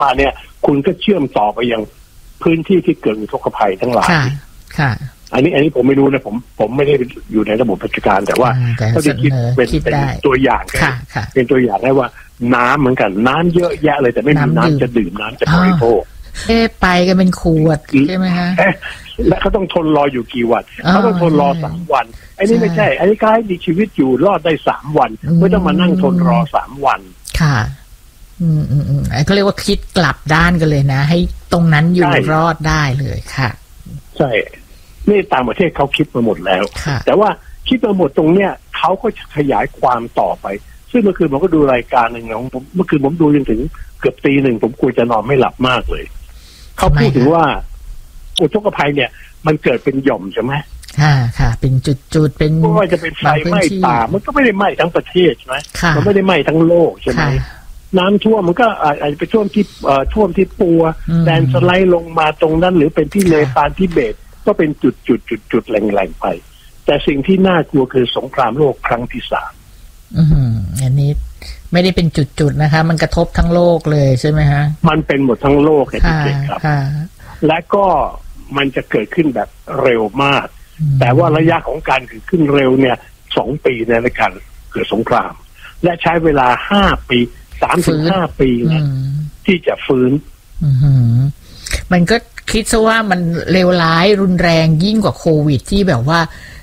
มาเนี่ยคุณก็เชื่อมต่อไปยังพื้นที่ที่เกิดอุทกภัยทั้งหลายค่ะอันนี้ผมไม่รู้นะผมไม่ได้อยู่ในระบบราชการแต่ว่าก็ได้คิดเป็นตัวอย่างเป็นตัวอย่างได้ว่าน้ำเหมือนกันน้ำเยอะแยะเลยแต่ไม่มีน้ำจะดื่มน้ำจะบริโภคไปกันเป็นขวดใช่ไหมฮะและเขาต้องทนรออยู่กี่วันเขาต้องทนรอ3 วันไอ้นี่ไม่ใช่อันนี้ก็ให้มีชีวิตอยู่รอดได้3 วันไม่ต้องมานั่งทนรอ3 วันค่ะเขาเรียกว่าคิดกลับด้านกันเลยนะให้ตรงนั้นอยู่รอดได้เลยค่ะใช่นี่ต่างประเทศเขาคิดมาหมดแล้วแต่ว่าคิดมาหมดตรงเนี้ยเขาก็ขยายความต่อไปซึ่งเมื่อคืนผมก็ดูรายการหนึ่งของผมเมื่อคืนผมดูจนถึงเกือบตี 1ผมกลัวจะนอนไม่หลับมากเลยเขาพูดถึงว่าอุทกภัยเนี่ยมันเกิดเป็นหย่อมใช่ไหมค่ะเป็นจุดๆเป็นไม่ว่าจะเป็นไฟไหม้ป่ามันก็ไม่ได้ไหม้ทั้งประเทศใช่ไหมมันไม่ได้ไหม้ทั้งโลกใช่ไหมน้ำท่วมมันก็อาจจะไปท่วมที่ปัวแดนสไลด์ลงมาตรงนั้นหรือเป็นที่เนปาลทิเบตก็เป็นจุดแหล่งไปแต่สิ่งที่น่ากลัวคือสงครามโลกครั้งที่3 อันนี้ไม่ได้เป็นจุดนะคะมันกระทบทั้งโลกเลยใช่ไหมฮะมันเป็นหมดทั้งโลกเลยจริงๆครับและก็มันจะเกิดขึ้นแบบเร็วมากแต่ว่าระยะของการเกิดขึ้นเร็วเนี่ย2 ปีในการเกิดสงครามและใช้เวลา5 ปี3-5 ปีนะที่จะฟื้นมันก็คิดซะว่ามันเลวร้ายรุนแรงยิ่งกว่าโควิดที่แบบว่า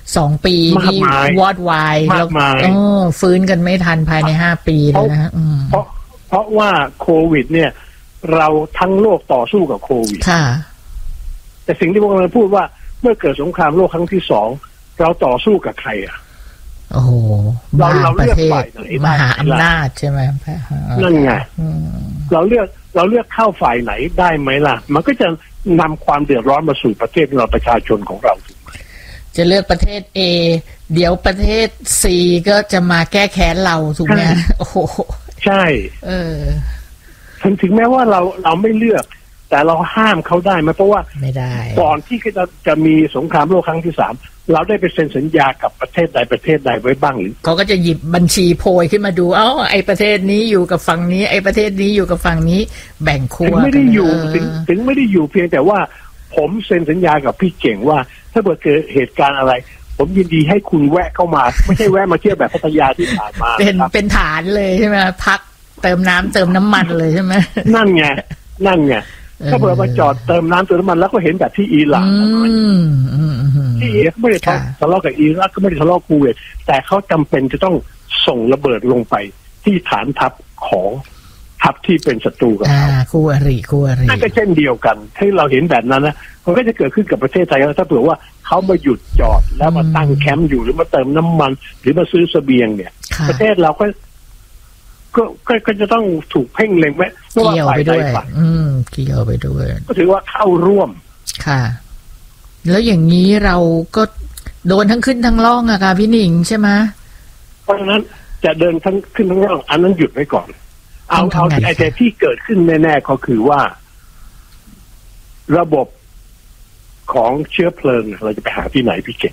2 ปีที่วอดวายแล้วฟื้นกันไม่ทันภายใน5 ปีเลยนะเพราะว่าโควิดเนี่ยเราทั้งโลกต่อสู้กับโควิดแต่สิ่งที่พวกเราพูดว่าเมื่อเกิดสงครามโลกครั้งที่2เราต่อสู้กับใครอ่ะโอ้โหเราเลือกฝ่ายไหนมหาอำนาจใช่ไหมนั่นไงเราเลือกเข้าฝ่ายไหนได้ไหมล่ะมันก็จะนำความเดือดร้อนมาสู่ประเทศเราประชาชนของเราถูกไหมจะเลือกประเทศ A เดี๋ยวประเทศ C ก็จะมาแก้แค้นเราถูกไหมโอ้โหใช่ถึงแม้ว่าเราไม่เลือกแต่เราห้ามเขาได้ไหมเพราะว่าไม่ได้ก่อนที่จะมีสงครามโลกครั้งที่3เราได้ไปเซ็นสัญญากับประเทศใดไว้บ้างหรือเขาก็จะหยิบบัญชีโพยขึ้นมาดูไอ้ประเทศนี้อยู่กับฝั่งนี้ไอ้ประเทศนี้อยู่กับฝั่งนี้แบ่งขั้วถึงไม่ได้อยู่ถึงไม่ได้อยู่เพียงแต่ว่าผมเซ็นสัญญากับพี่เก่งว่าถ้าเกิดเหตุการณ์อะไรผมยินดีให้คุณแวะเข้ามาไม่ใช่แวะมาเที่ยวแบบพัทยาที่ผ่านมาเป็นฐานเลยใช่ไหมพักเติมน้ำเติมน้ำมันเลยใช่ไหมนั่นไงถ้าเผื่อมาจอดเติมน้ำเติมน้ำมันแล้วก็เห็นแบบที่อิหร่านที่อิรักไม่ได้ทะเลาะกับอิรักก็ไม่ได้ทะเลาะคูเวตแต่เขาจำเป็นจะต้องส่งระเบิดลงไปที่ฐานทัพของทัพที่เป็นศัตรูกับเขาคู่อรินั่นก็เช่นเดียวกันที่เราเห็นแบบนั้นนะมันก็จะเกิดขึ้นกับประเทศไทยถ้าเผื่อว่าเขามาหยุดจอดแล้วมาตั้งแคมป์อยู่หรือมาเติมน้ำมันหรือมาซื้อเสบียงเนี่ยประเทศเราก็จะต้องถูกเพ่งเล็งไว้เกี่ยวไปด้วยเกี่ยวไปด้วยก็ถือว่าเข้าร่วมค่ะแล้วอย่างนี้เราก็โดนทั้งขึ้นทั้งล่องอะค่ะพี่หนิงใช่ไหมเพราะฉะนั้นจะเดินทั้งขึ้นทั้งล่องอันนั้นหยุดไว้ก่อนเอาไอ้ที่เกิดขึ้นแน่ๆก็คือว่าระบบของเชื้อเพลิงเราจะไปหาที่ไหนพี่เก่ง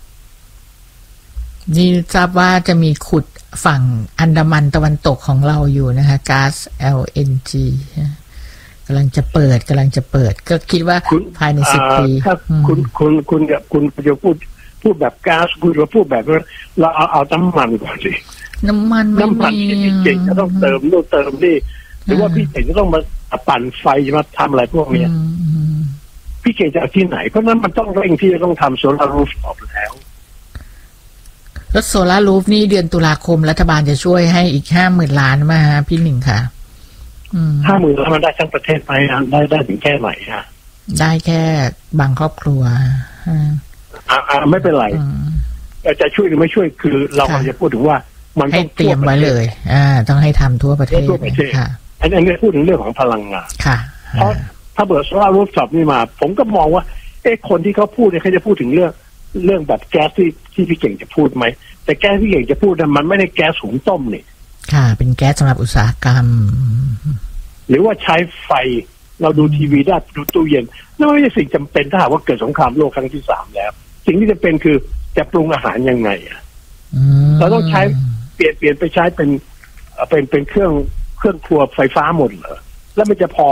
นี่ทราบว่าจะมีขุดฝั่งอันดามันตะวันตกของเราอยู่นะคะก๊าซ LNG กำลังจะเปิดก็คิดว่าภายใน10 ปีถ้าคุณจะพูดแบบก๊าซคุณจะพูดแบบเราเอาน้ำมันก่อนสิน้ำมันที่พี่เก่งจะต้องเติมนู่นเติมนี่หรือว่าพี่เก่งจะต้องมาปั่นไฟมาทำอะไรพวกนี้พี่เก่งจะเอาที่ไหนเพราะนั้นมันต้องเร่งที่จะต้องทำโซลาร์รูฟท็อปแล้วโซลาร์รูฟนี่เดือนตุลาคมรัฐบาลจะช่วยให้อีก50,000 ล้านมาฮะพี่หนิงค่ะ 50,000แล้วมันได้ทั้งประเทศไหมได้ถึงแค่ไหนฮะได้แค่บางครอบครัวไม่เป็นไรจะช่วยหรือไม่ช่วยคือเราจะพูดถึงว่ามันต้องเตรียมไว้เลยต้องให้ทำทั่วประเทศค่ะอันนี้พูดถึงเรื่องของพลังงานค่ะเพราะถ้าเบิร์ดโซลาร์รูฟท็อปนี่มาผมก็มองว่าคนที่เขาพูดเนี่ยเขาจะพูดถึงเรื่องแบบแก๊สที่พี่เก่งจะพูดไหมแต่แก๊สที่พี่เก่งจะพูดนั้นมันไม่ได้แก๊สหุงต้มนี่ค่ะเป็นแก๊สสำหรับอุตสาหกรรมหรือว่าใช้ไฟเราดูทีวีได้ดูตู้เย็นนั่นไม่ใช่สิ่งจำเป็นถ้าหากว่าเกิดสงครามโลกครั้งที่3แล้วสิ่งที่จะเป็นคือจะปรุงอาหารยังไงเราต้องใช้เปลี่ยนไปใช้เป็นเครื่องครัวไฟฟ้าหมดเหรอแล้วมันจะพอ